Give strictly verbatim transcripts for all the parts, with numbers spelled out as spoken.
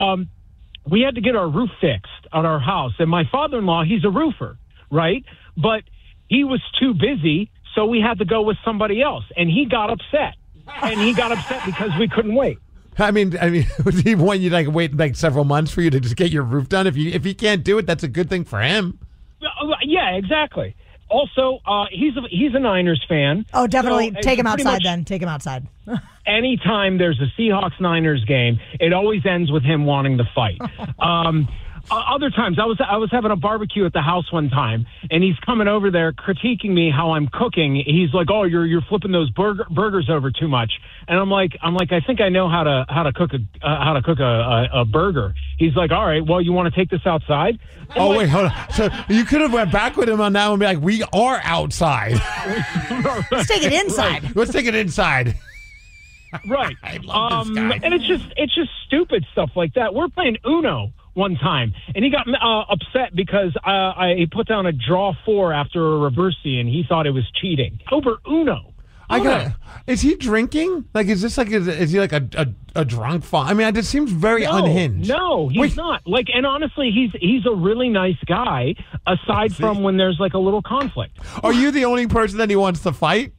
um, we had to get our roof fixed at our house. And my father-in-law, he's a roofer, right? But he was too busy, so we had to go with somebody else. And he got upset. And he got upset because we couldn't wait. I mean, I mean, would he want you to like wait like several months for you to just get your roof done? If you if he can't do it, that's a good thing for him. Yeah, exactly. Also, uh, he's a, he's a Niners fan. Oh, definitely. So, Take him outside much, then. Take him outside. Anytime there's a Seahawks-Niners game, it always ends with him wanting to fight. um, other times, I was I was having a barbecue at the house one time, and he's coming over there critiquing me how I'm cooking. He's like, "Oh, you're you're flipping those burger, burgers over too much," and I'm like, "I'm like, I think I know how to how to cook a uh, how to cook a, a, a burger." He's like, "All right, well, you want to take this outside?" I'm oh like, wait, hold on. So you could have went back with him on that one and be like, "We are outside. Let's take it inside. Right. Let's take it inside." Right. I love um, this guy. And it's just it's just stupid stuff like that. We're playing Uno one time, and he got uh, upset because uh, I he put down a draw four after a reverse-y, and he thought it was cheating over Uno. I got. Is he drinking? Like, is this like? Is, is he like a a, a drunk fa- I mean, it just seems very no, unhinged. No, he's Wait. not. Like, and honestly, he's he's a really nice guy. Aside from when there's like a little conflict. Are you the only person that he wants to fight?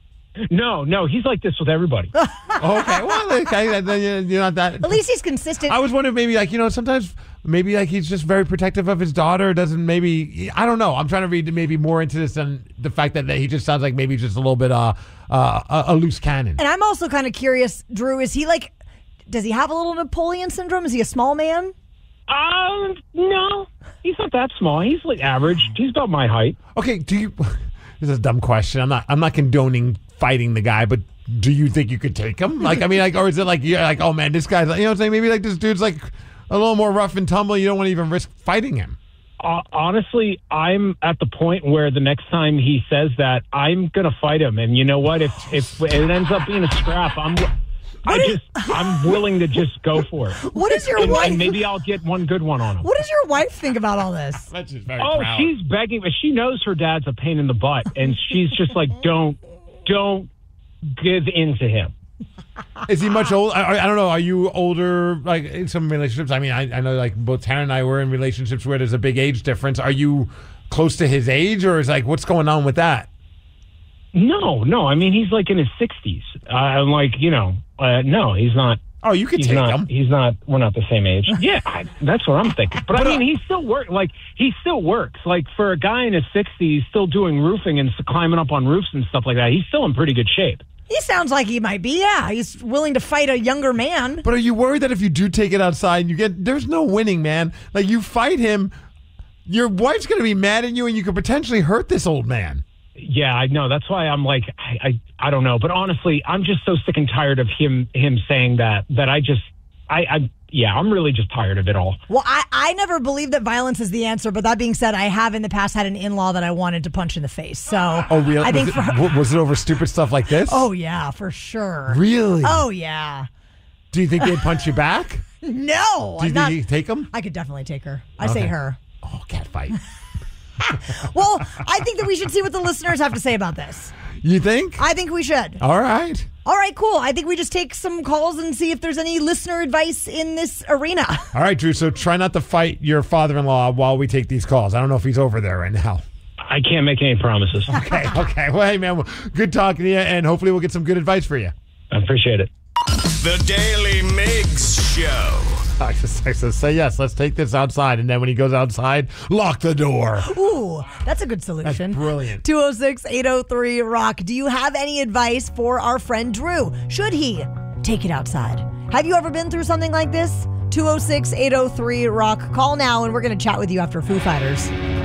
No, no, he's like this with everybody. Okay, well, okay, then you're not that. At least he's consistent. I was wondering, maybe like you know, sometimes maybe like he's just very protective of his daughter. Doesn't maybe I don't know. I'm trying to read maybe more into this than the fact that, that he just sounds like maybe just a little bit uh, uh a, a loose cannon. And I'm also kind of curious, Drew. Is he like? Does he have a little Napoleon syndrome? Is he a small man? Um, no, he's not that small. He's like average. He's about my height. Okay, do you? This is a dumb question. I'm not. I'm not condoning fighting the guy, but do you think you could take him? Like, I mean, like, or is it like you're like, oh man, this guy's, like, you know what I'm saying? Maybe like this dude's like a little more rough and tumble. You don't want to even risk fighting him. Uh, honestly, I'm at the point where the next time he says that, I'm gonna fight him. And you know what? If if it ends up being a scrap, I'm. I just, I'm willing to just go for it. What is your and, wife? And maybe I'll get one good one on him. What does your wife think about all this? That's just very Oh, proud. she's begging, but she knows her dad's a pain in the butt, and she's just like, don't, don't give in to him. Is he much older? I, I don't know. Are you older? Like in some relationships? I mean, I, I know like both Tara and I were in relationships where there's a big age difference. Are you close to his age, or is like what's going on with that? No, no. I mean, he's like in his sixties. Uh, I'm like, you know, uh, no, he's not. Oh, you could he's take not, him. He's not. We're not the same age. Yeah, I, that's what I'm thinking. But, but I mean, uh, he still works. Like he still works. Like for a guy in his sixties, still doing roofing and climbing up on roofs and stuff like that. He's still in pretty good shape. He sounds like he might be. Yeah, he's willing to fight a younger man. But are you worried that if you do take it outside, you get there's no winning, man? Like you fight him, your wife's going to be mad at you, and you could potentially hurt this old man. Yeah, I know. That's why I'm like, I, I, I don't know. But honestly, I'm just so sick and tired of him, him saying that, that I just, I, I, yeah, I'm really just tired of it all. Well, I, I never believed that violence is the answer. But that being said, I have in the past had an in-law that I wanted to punch in the face. So, oh, really? I think was, for, it, was it over stupid stuff like this? Oh, yeah, for sure. Really? Oh, yeah. Do you think they'd punch you back? No. Do you not, think you'd take them? I could definitely take her. I okay. say her. Oh, cat fight. Well, I think that we should see what the listeners have to say about this. You think? I think we should. All right. All right, cool. I think we just take some calls and see if there's any listener advice in this arena. All right, Drew. So try not to fight your father-in-law while we take these calls. I don't know if he's over there right now. I can't make any promises. Okay, okay. Well, hey, man, good talking to you, and hopefully we'll get some good advice for you. I appreciate it. The Daily Migs Show. I just, I just say yes, let's take this outside, and then when he goes outside, lock the door. Ooh, that's a good solution. That's brilliant. two oh six, eight oh three, rock. Do you have any advice for our friend Drew? Should he take it outside? Have you ever been through something like this? two oh six, eight oh three, rock. Call now, and we're going to chat with you after Foo Fighters.